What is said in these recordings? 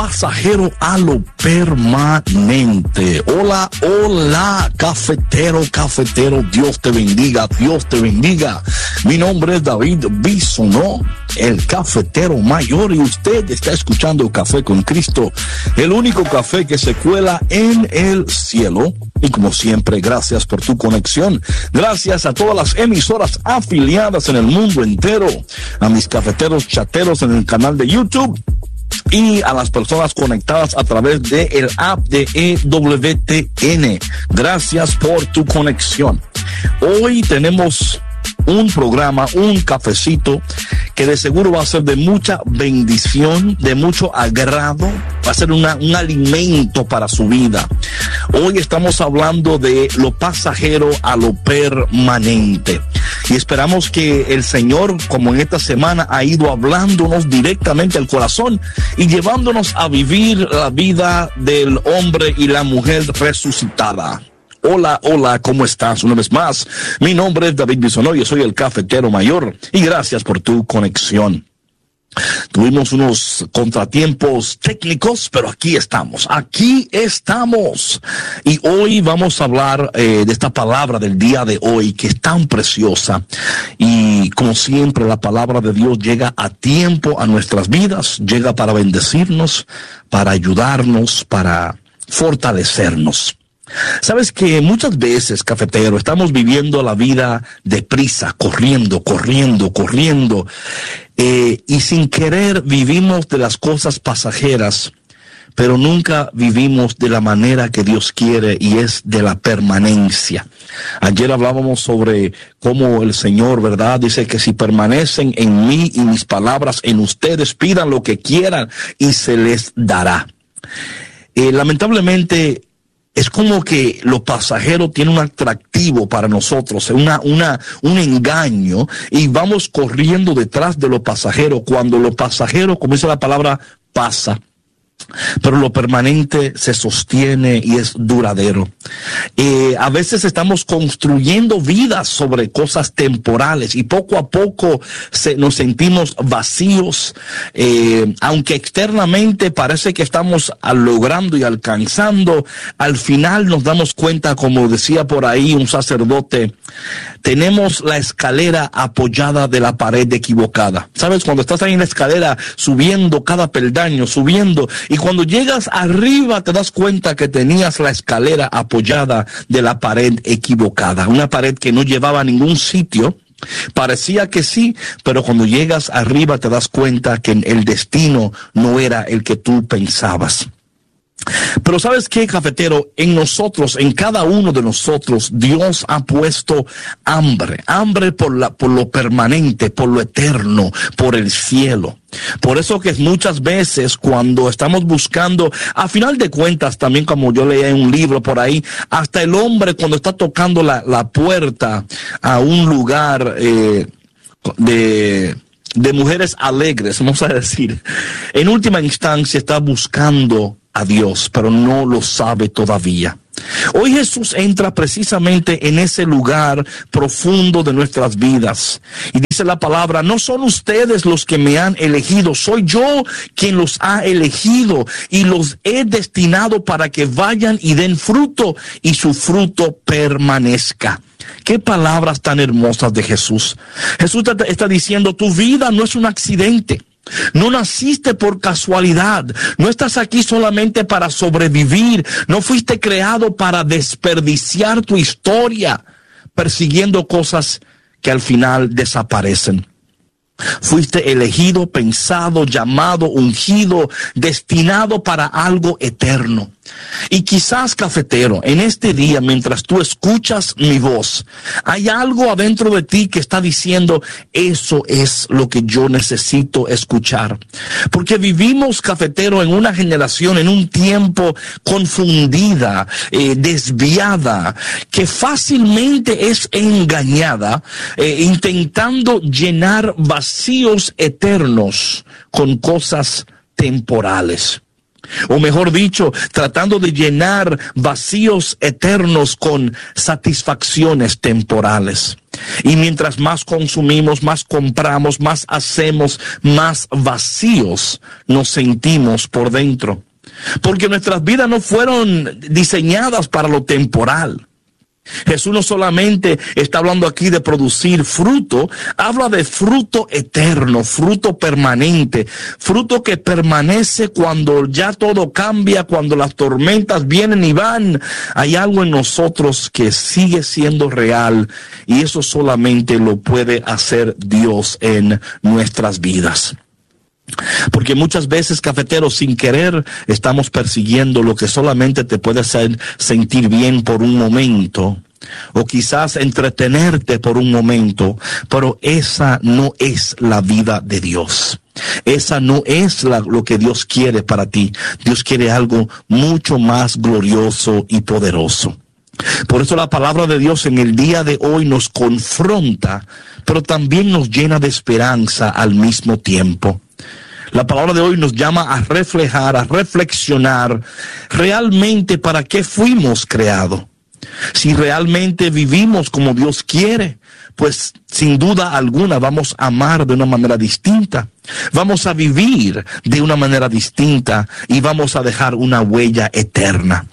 Pasajero a lo permanente. Hola, hola, cafetero, Dios te bendiga, Dios te bendiga. Mi nombre es David Bisonó, el cafetero mayor, y usted está escuchando Café con Cristo, el único café que se cuela en el cielo. Y como siempre, gracias por tu conexión. Gracias a todas las emisoras afiliadas en el mundo entero, a mis cafeteros chateros en el canal de YouTube, y a las personas conectadas a través de el app de EWTN. Gracias por tu conexión. Hoy tenemos un programa, un cafecito, que de seguro va a ser de mucha bendición, de mucho agrado, va a ser un alimento para su vida. Hoy estamos hablando de lo pasajero a lo permanente. Y esperamos que el Señor, como en esta semana, ha ido hablándonos directamente al corazón y llevándonos a vivir la vida del hombre y la mujer resucitada. Hola, hola, ¿cómo estás? Una vez más, mi nombre es David Bisonó, yo soy el cafetero mayor, y gracias por tu conexión. Tuvimos unos contratiempos técnicos, pero aquí estamos. Y hoy vamos a hablar de esta palabra del día de hoy, que es tan preciosa. Y como siempre, la palabra de Dios llega a tiempo a nuestras vidas, llega para bendecirnos, para ayudarnos, para fortalecernos. Sabes que muchas veces, cafetero, estamos viviendo la vida deprisa, corriendo, y sin querer vivimos de las cosas pasajeras, pero nunca vivimos de la manera que Dios quiere, y es de la permanencia. Ayer hablábamos sobre cómo el Señor, ¿verdad?, dice que si permanecen en mí y mis palabras en ustedes, pidan lo que quieran y se les dará. Lamentablemente, es como que lo pasajero tiene un atractivo para nosotros, un engaño, y vamos corriendo detrás de lo pasajero, cuando lo pasajero, como dice la palabra, pasa. Pero lo permanente se sostiene y es duradero. A veces estamos construyendo vidas sobre cosas temporales, y poco a poco nos sentimos vacíos, aunque externamente parece que estamos logrando y alcanzando. Al final nos damos cuenta, como decía por ahí un sacerdote, tenemos la escalera apoyada de la pared equivocada. ¿Sabes? Cuando estás ahí en la escalera, subiendo cada peldaño, subiendo, y cuando llegas arriba te das cuenta que tenías la escalera apoyada de la pared equivocada. Una pared que no llevaba a ningún sitio. Parecía que sí, pero cuando llegas arriba te das cuenta que el destino no era el que tú pensabas. Pero ¿sabes qué, cafetero? En nosotros, en cada uno de nosotros, Dios ha puesto hambre por lo permanente, por lo eterno, por el cielo. Por eso que muchas veces cuando estamos buscando, a final de cuentas, también como yo leí en un libro por ahí, hasta el hombre cuando está tocando la puerta a un lugar de mujeres alegres, vamos a decir, en última instancia está buscando a Dios, pero no lo sabe todavía. Hoy Jesús entra precisamente en ese lugar profundo de nuestras vidas, y dice la palabra: no son ustedes los que me han elegido, soy yo quien los ha elegido y los he destinado para que vayan y den fruto, y su fruto permanezca. Qué palabras tan hermosas de Jesús. Jesús está diciendo: tu vida no es un accidente. No naciste por casualidad, no estás aquí solamente para sobrevivir, no fuiste creado para desperdiciar tu historia persiguiendo cosas que al final desaparecen. Fuiste elegido, pensado, llamado, ungido, destinado para algo eterno. Y quizás, cafetero, en este día, mientras tú escuchas mi voz, hay algo adentro de ti que está diciendo: eso es lo que yo necesito escuchar. Porque vivimos, cafetero, en una generación, en un tiempo confundida, desviada, que fácilmente es engañada, intentando llenar vacíos eternos con cosas temporales. O mejor dicho, tratando de llenar vacíos eternos con satisfacciones temporales. Y mientras más consumimos, más compramos, más hacemos, más vacíos nos sentimos por dentro. Porque nuestras vidas no fueron diseñadas para lo temporal. Jesús no solamente está hablando aquí de producir fruto, habla de fruto eterno, fruto permanente, fruto que permanece cuando ya todo cambia, cuando las tormentas vienen y van. Hay algo en nosotros que sigue siendo real y eso solamente lo puede hacer Dios en nuestras vidas. Porque muchas veces, cafetero, sin querer, estamos persiguiendo lo que solamente te puede hacer sentir bien por un momento, o quizás entretenerte por un momento, pero esa no es la vida de Dios. Esa no es lo que Dios quiere para ti. Dios quiere algo mucho más glorioso y poderoso. Por eso la palabra de Dios en el día de hoy nos confronta, pero también nos llena de esperanza al mismo tiempo. La palabra de hoy nos llama a reflejar, a reflexionar realmente para qué fuimos creados. Si realmente vivimos como Dios quiere, pues sin duda alguna vamos a amar de una manera distinta. Vamos a vivir de una manera distinta y vamos a dejar una huella eterna.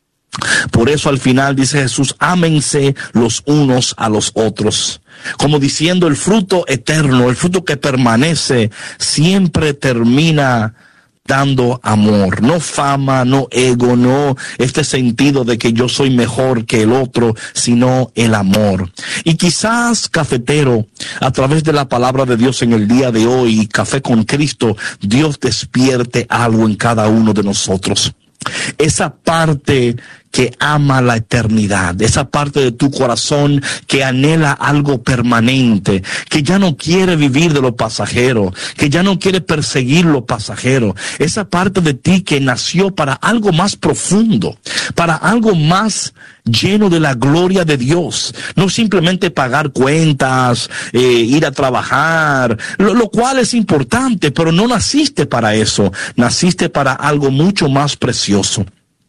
Por eso al final dice Jesús, ámense los unos a los otros. Como diciendo, el fruto eterno, el fruto que permanece, siempre termina dando amor, no fama, no ego, no este sentido de que yo soy mejor que el otro, sino el amor. Y quizás, cafetero, a través de la palabra de Dios en el día de hoy, Café con Cristo, Dios despierte algo en cada uno de nosotros. Esa parte que ama la eternidad, esa parte de tu corazón que anhela algo permanente, que ya no quiere vivir de lo pasajero, que ya no quiere perseguir lo pasajero, esa parte de ti que nació para algo más profundo, para algo más lleno de la gloria de Dios, no simplemente pagar cuentas, ir a trabajar, lo cual es importante, pero no naciste para eso, naciste para algo mucho más precioso.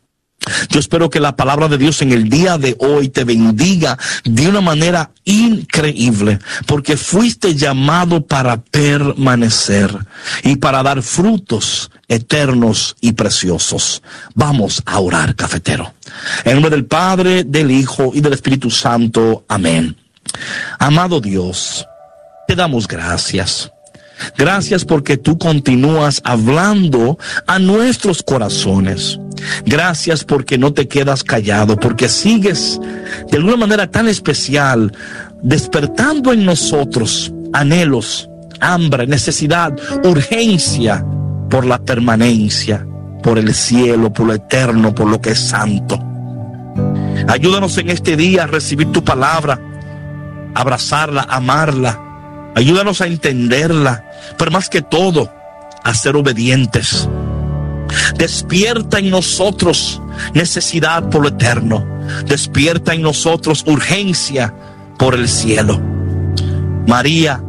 Yo espero que la palabra de Dios en el día de hoy te bendiga de una manera increíble, porque fuiste llamado para permanecer y para dar frutos eternos y preciosos. Vamos a orar, cafetero. En nombre del Padre, del Hijo y del Espíritu Santo. Amén. Amado Dios, te damos gracias. Gracias porque tú continúas hablando a nuestros corazones. Gracias porque no te quedas callado, porque sigues de alguna manera tan especial despertando en nosotros anhelos, hambre, necesidad, urgencia por la permanencia, por el cielo, por lo eterno, por lo que es santo. Ayúdanos en este día a recibir tu palabra, abrazarla, amarla. Ayúdanos a entenderla, pero más que todo, a ser obedientes. Despierta en nosotros necesidad por lo eterno. Despierta en nosotros urgencia por el cielo. María,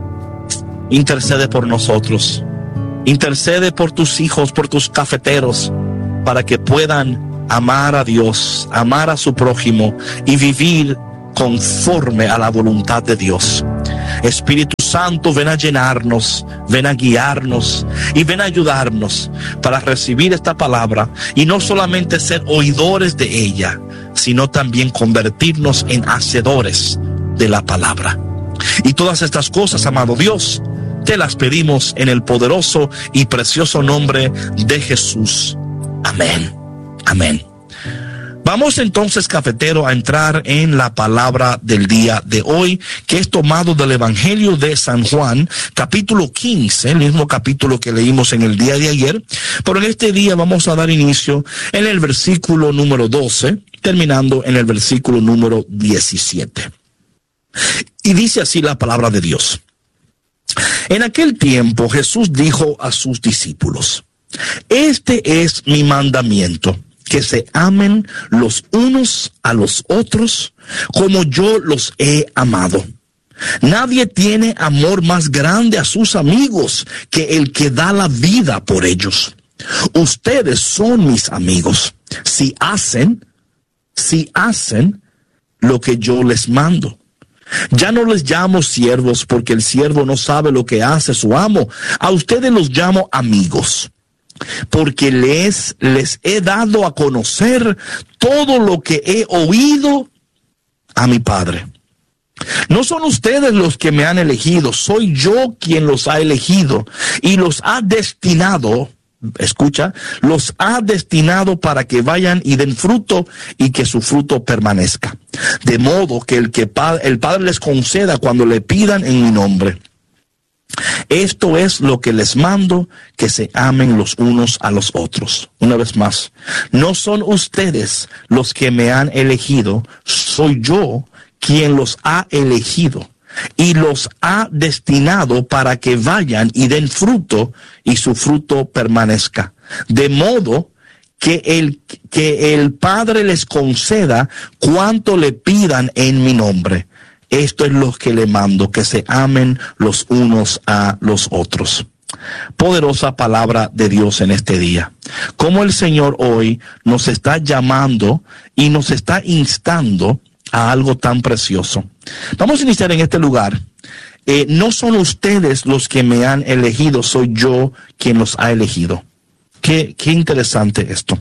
intercede por nosotros. Intercede por tus hijos, por tus cafeteros, para que puedan amar a Dios, amar a su prójimo y vivir conforme a la voluntad de Dios. Espíritu Santo, ven a llenarnos, ven a guiarnos y ven a ayudarnos para recibir esta palabra y no solamente ser oidores de ella, sino también convertirnos en hacedores de la palabra. Y todas estas cosas, amado Dios, te las pedimos en el poderoso y precioso nombre de Jesús. Amén. Amén. Vamos entonces, cafetero, a entrar en la palabra del día de hoy, que es tomado del Evangelio de San Juan, capítulo 15, el mismo capítulo que leímos en el día de ayer, pero en este día vamos a dar inicio en el versículo número 12, terminando en el versículo número 17. Y dice así la palabra de Dios. En aquel tiempo Jesús dijo a sus discípulos: este es mi mandamiento, que se amen los unos a los otros como yo los he amado. Nadie tiene amor más grande a sus amigos que el que da la vida por ellos. Ustedes son mis amigos si hacen lo que yo les mando. Ya no les llamo siervos porque el siervo no sabe lo que hace su amo. A ustedes los llamo amigos porque les he dado a conocer todo lo que he oído a mi Padre. No son ustedes los que me han elegido, soy yo quien los ha elegido y los ha destinado. Escucha, los ha destinado para que vayan y den fruto y que su fruto permanezca. De modo que el Padre les conceda cuando le pidan en mi nombre. Esto es lo que les mando, que se amen los unos a los otros. Una vez más, no son ustedes los que me han elegido, soy yo quien los ha elegido y los ha destinado para que vayan y den fruto y su fruto permanezca. De modo que el Padre les conceda cuanto le pidan en mi nombre. Esto es lo que le mando, que se amen los unos a los otros. Poderosa palabra de Dios en este día. Como el Señor hoy nos está llamando y nos está instando a algo tan precioso. Vamos a iniciar en este lugar. No son ustedes los que me han elegido, soy yo quien los ha elegido. Qué interesante esto.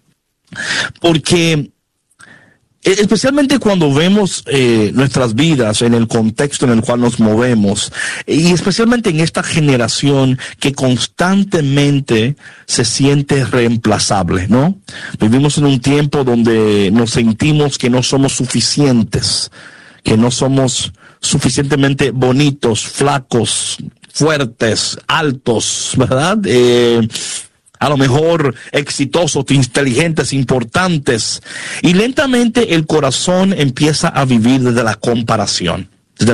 Porque especialmente cuando vemos nuestras vidas en el contexto en el cual nos movemos, y especialmente en esta generación que constantemente se siente reemplazable, ¿no? Vivimos en un tiempo donde nos sentimos que no somos suficientes, que no somos suficientemente bonitos, flacos, fuertes, altos, ¿verdad? A lo mejor exitosos, inteligentes, importantes. Y lentamente el corazón empieza a vivir desde la comparación.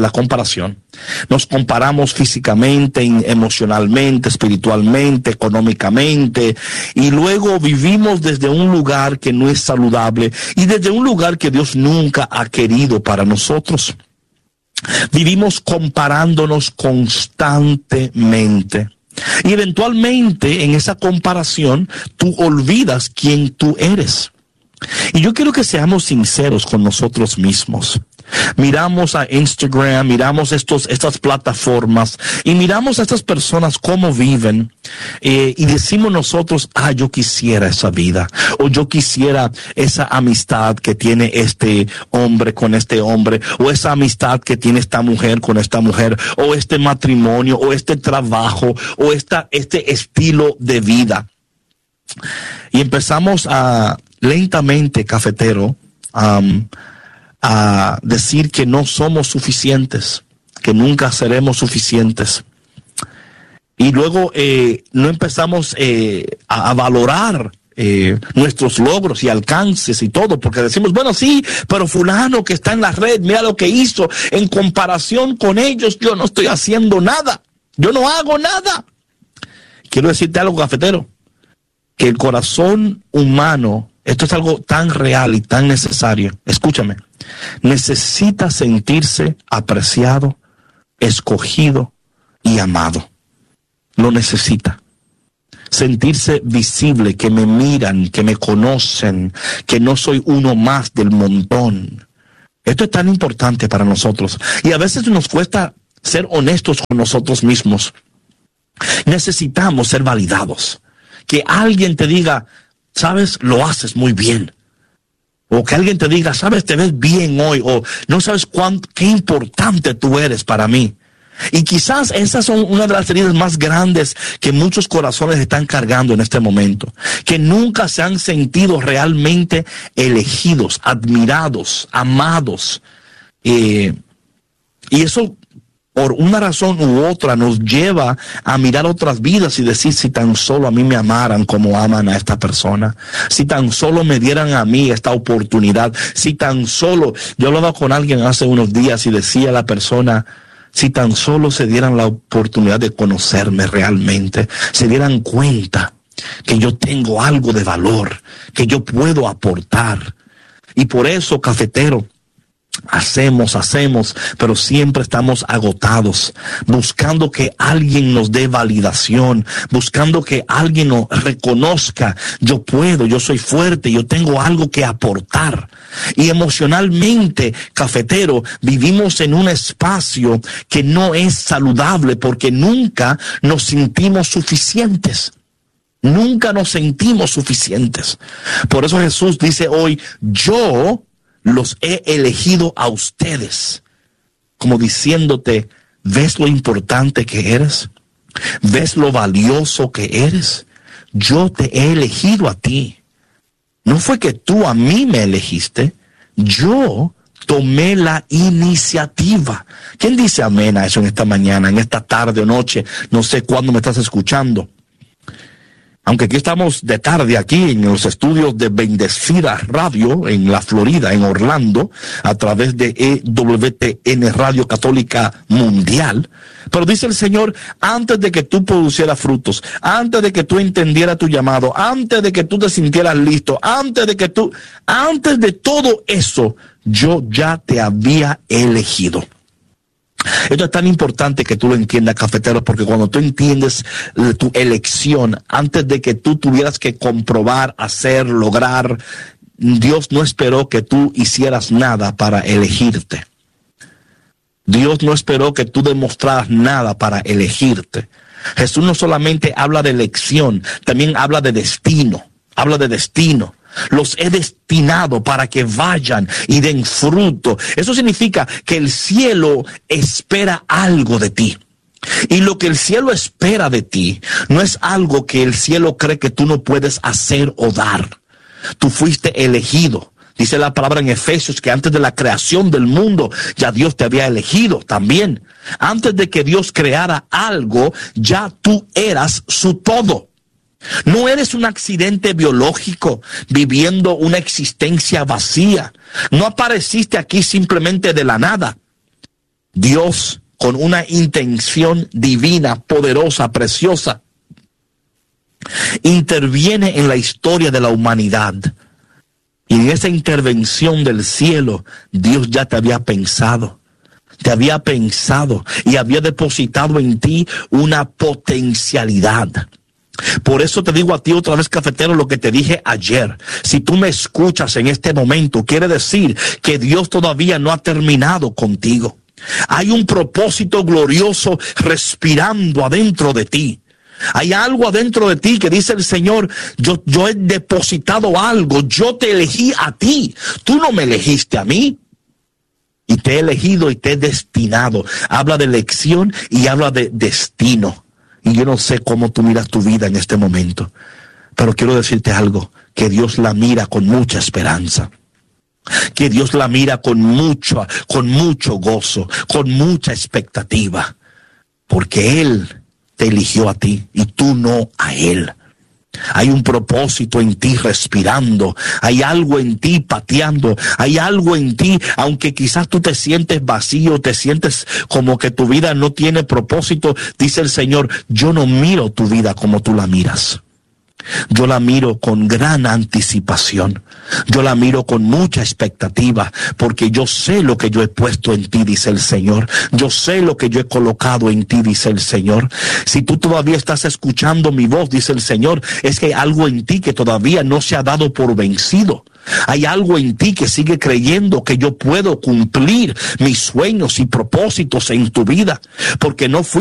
Nos comparamos físicamente, emocionalmente, espiritualmente, económicamente, y luego vivimos desde un lugar que no es saludable y desde un lugar que Dios nunca ha querido para nosotros. Vivimos comparándonos constantemente. Y eventualmente en esa comparación tú olvidas quién tú eres. Y yo quiero que seamos sinceros con nosotros mismos. Miramos a Instagram, miramos estas plataformas y miramos a estas personas cómo viven y decimos nosotros, yo quisiera esa vida, o yo quisiera esa amistad que tiene este hombre con este hombre, o esa amistad que tiene esta mujer con esta mujer, o este matrimonio, o este trabajo, o este estilo de vida. Y empezamos lentamente, cafetero, a decir que no somos suficientes, que nunca seremos suficientes. Y luego no empezamos a valorar nuestros logros y alcances y todo, porque decimos, bueno, sí, pero fulano que está en la red, mira lo que hizo, en comparación con ellos, yo no estoy haciendo nada, yo no hago nada. Quiero decirte algo, cafetero, que el corazón humano, esto es algo tan real y tan necesario, escúchame, necesita sentirse apreciado, escogido y amado. Lo necesita. Sentirse visible, que me miran, que me conocen, que no soy uno más del montón. Esto es tan importante para nosotros. Y a veces nos cuesta ser honestos con nosotros mismos. Necesitamos ser validados. Que alguien te diga, sabes, lo haces muy bien. O que alguien te diga, sabes, te ves bien hoy. O no sabes qué importante tú eres para mí. Y quizás esas son una de las heridas más grandes que muchos corazones están cargando en este momento. Que nunca se han sentido realmente elegidos, admirados, amados. Y eso, por una razón u otra, nos lleva a mirar otras vidas y decir, si tan solo a mí me amaran como aman a esta persona, si tan solo me dieran a mí esta oportunidad, si tan solo, yo hablaba con alguien hace unos días y decía la persona, si tan solo se dieran la oportunidad de conocerme realmente, se dieran cuenta que yo tengo algo de valor, que yo puedo aportar. Y por eso, cafetero, Hacemos, pero siempre estamos agotados, buscando que alguien nos dé validación, buscando que alguien nos reconozca, yo puedo, yo soy fuerte, yo tengo algo que aportar. Y emocionalmente, cafetero, vivimos en un espacio que no es saludable porque nunca nos sentimos suficientes. Nunca nos sentimos suficientes. Por eso Jesús dice hoy, yo los he elegido a ustedes, como diciéndote, ¿ves lo importante que eres? ¿Ves lo valioso que eres? Yo te he elegido a ti. No fue que tú a mí me elegiste, yo tomé la iniciativa. ¿Quién dice amén a eso en esta mañana, en esta tarde o noche? No sé cuándo me estás escuchando. Aunque aquí estamos de tarde, aquí en los estudios de Bendecida Radio, en la Florida, en Orlando, a través de EWTN Radio Católica Mundial. Pero dice el Señor, antes de que tú producieras frutos, antes de que tú entendieras tu llamado, antes de que tú te sintieras listo, antes de todo eso, yo ya te había elegido. Esto es tan importante que tú lo entiendas, cafetero, porque cuando tú entiendes tu elección, antes de que tú tuvieras que comprobar, hacer, lograr, Dios no esperó que tú hicieras nada para elegirte. Dios no esperó que tú demostraras nada para elegirte. Jesús no solamente habla de elección, también habla de destino. Habla de destino. Los he destinado para que vayan y den fruto. Eso significa que el cielo espera algo de ti. Y lo que el cielo espera de ti no es algo que el cielo cree que tú no puedes hacer o dar. Tú fuiste elegido. Dice la palabra en Efesios que antes de la creación del mundo ya Dios te había elegido también. Antes de que Dios creara algo, ya tú eras su todo. No eres un accidente biológico viviendo una existencia vacía. No apareciste aquí simplemente de la nada. Dios, con una intención divina, poderosa, preciosa, interviene en la historia de la humanidad. Y en esa intervención del cielo, Dios ya te había pensado. Te había pensado y había depositado en ti una potencialidad. Por eso te digo a ti otra vez, cafetero, lo que te dije ayer. Si tú me escuchas en este momento, quiere decir que Dios todavía no ha terminado contigo. Hay un propósito glorioso respirando adentro de ti. Hay algo adentro de ti que dice el Señor, yo he depositado algo, yo te elegí a ti. Tú no me elegiste a mí. Y te he elegido y te he destinado. Habla de elección y habla de destino. Y yo no sé cómo tú miras tu vida en este momento, pero quiero decirte algo, que Dios la mira con mucha esperanza, que Dios la mira con mucho gozo, con mucha expectativa, porque Él te eligió a ti y tú no a Él. Hay un propósito en ti respirando, hay algo en ti pateando, hay algo en ti, aunque quizás tú te sientes vacío, te sientes como que tu vida no tiene propósito, dice el Señor, yo no miro tu vida como tú la miras. Yo la miro con gran anticipación. Yo la miro con mucha expectativa, porque yo sé lo que yo he puesto en ti, dice el Señor. Yo sé lo que yo he colocado en ti, dice el Señor. Si tú todavía estás escuchando mi voz, dice el Señor, es que hay algo en ti que todavía no se ha dado por vencido. Hay algo en ti que sigue creyendo que yo puedo cumplir mis sueños y propósitos en tu vida, porque no fui